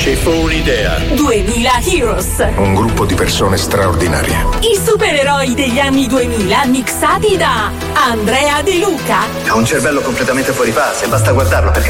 Ci fu un'idea. 2000 Heroes. Un gruppo di persone straordinarie. I supereroi degli anni 2000 mixati da Andrea De Luca. Ha un cervello completamente fuori fase, basta guardarlo per